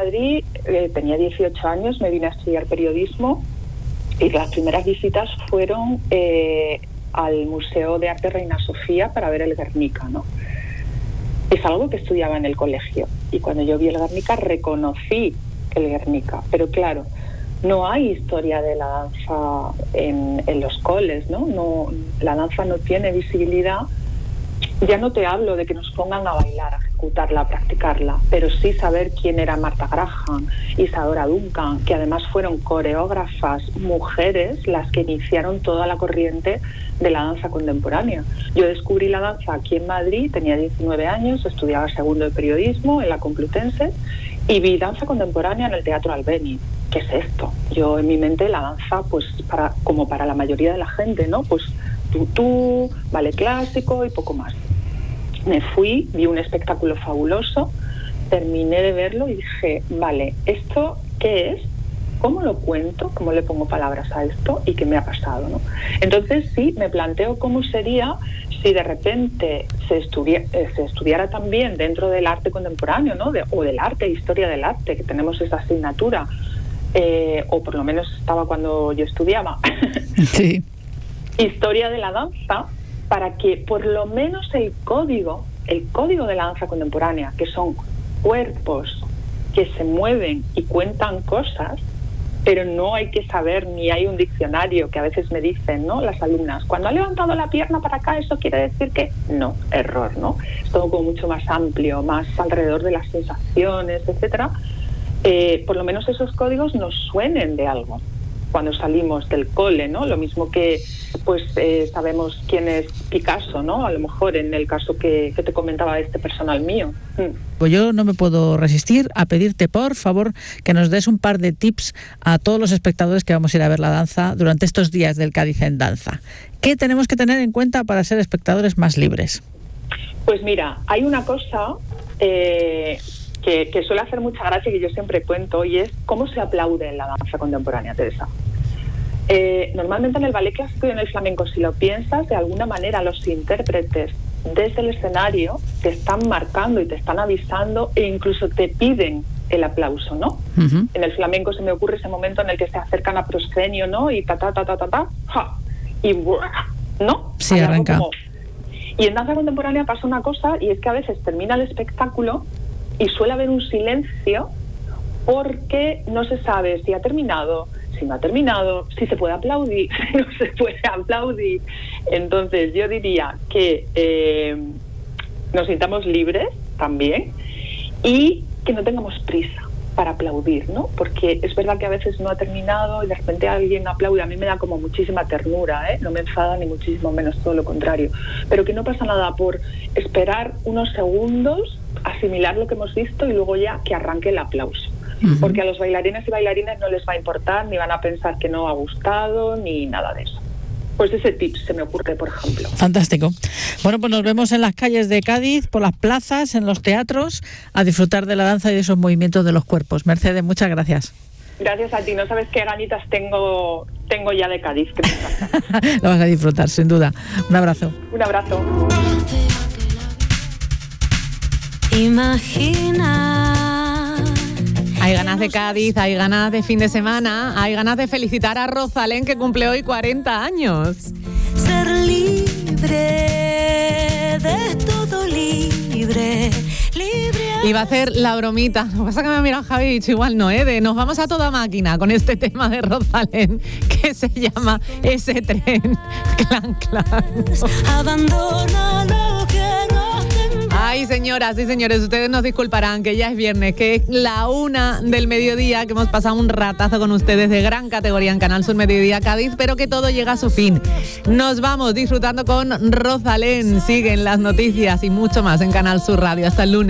Madrid, tenía 18 años, me vine a estudiar periodismo y las primeras visitas fueron al Museo de Arte Reina Sofía para ver el Guernica, ¿no? Es algo que estudiaba en el colegio y cuando yo vi el Guernica reconocí el Guernica, pero claro, no hay historia de la danza en los coles, ¿no? La danza no tiene visibilidad. Ya no te hablo de que nos pongan a bailar, a ejecutarla, a practicarla, pero sí saber quién era Martha Graham, Isadora Duncan, que además fueron coreógrafas mujeres las que iniciaron toda la corriente de la danza contemporánea. Yo descubrí la danza aquí en Madrid, tenía 19 años, estudiaba segundo de periodismo en la Complutense y vi danza contemporánea en el Teatro Albéniz. ¿Qué es esto? Yo en mi mente la danza, pues como para la mayoría de la gente, ¿no? Pues tutú, ballet clásico y poco más. Me fui, vi un espectáculo fabuloso, terminé de verlo y dije, vale, ¿esto qué es? ¿Cómo lo cuento? ¿Cómo le pongo palabras a esto? ¿Y qué me ha pasado, no? Entonces sí, me planteo cómo sería si de repente se estudiara también dentro del arte contemporáneo, ¿no? O del arte, historia del arte, que tenemos esa asignatura, o por lo menos estaba cuando yo estudiaba. Sí. Historia de la danza, para que por lo menos el código de la danza contemporánea, que son cuerpos que se mueven y cuentan cosas, pero no hay que saber ni hay un diccionario, que a veces me dicen, ¿no?, las alumnas, cuando ha levantado la pierna para acá, eso quiere decir que no, error, ¿no? Es todo como mucho más amplio, más alrededor de las sensaciones, etcétera. Por lo menos esos códigos nos suenen de algo cuando salimos del cole, ¿no? Lo mismo que pues sabemos quién es Picasso, ¿no? A lo mejor en el caso que te comentaba personal mío. Pues yo no me puedo resistir a pedirte, por favor, que nos des un par de tips a todos los espectadores que vamos a ir a ver la danza durante estos días del Cádiz en Danza. ¿Qué tenemos que tener en cuenta para ser espectadores más libres? Pues mira, hay una cosa que suele hacer mucha gracia, que yo siempre cuento, y es cómo se aplaude en la danza contemporánea, Teresa. Normalmente en el ballet clásico y en el flamenco, si lo piensas, de alguna manera los intérpretes desde el escenario te están marcando y te están avisando e incluso te piden el aplauso, ¿no? Uh-huh. En el flamenco se me ocurre ese momento en el que se acercan a proscenio, ¿no? Y ja, y ¿no? Sí, arranca. Y en danza contemporánea pasa una cosa, y es que a veces termina el espectáculo y suele haber un silencio porque no se sabe si ha terminado, si no ha terminado, si se puede aplaudir, si no se puede aplaudir. Entonces yo diría que nos sintamos libres también y que no tengamos prisa para aplaudir, ¿no? Porque es verdad que a veces no ha terminado y de repente alguien aplaude. A mí me da como muchísima ternura, no me enfada ni muchísimo menos, todo lo contrario. Pero que no pasa nada por esperar unos segundos, asimilar lo que hemos visto y luego ya que arranque el aplauso. Uh-huh. Porque a los bailarines y bailarines no les va a importar, ni van a pensar que no ha gustado, ni nada de eso. Pues ese tip se me ocurre, por ejemplo. Fantástico. Bueno, pues nos vemos en las calles de Cádiz, por las plazas, en los teatros, a disfrutar de la danza y de esos movimientos de los cuerpos. Mercedes, muchas gracias. Gracias a ti. No sabes qué ganitas tengo ya de Cádiz. Lo vas a disfrutar, sin duda. Un abrazo. Un abrazo. Imagina. Hay ganas de Cádiz, hay ganas de fin de semana, hay ganas de felicitar a Rosalén, que cumple hoy 40 años. Ser libre, de todo libre. Iba a hacer la bromita, lo que pasa es que me ha mirado Javi y dicho, igual no, de nos vamos a toda máquina con este tema de Rosalén que se llama Ese tren, clan, clan. Abandona lo que no. Ay, señoras y señores, ustedes nos disculparán que ya es viernes, que es la 1 del mediodía, que hemos pasado un ratazo con ustedes de gran categoría en Canal Sur Mediodía Cádiz, pero que todo llega a su fin. Nos vamos disfrutando con Rosalén. Siguen las noticias y mucho más en Canal Sur Radio. Hasta el lunes.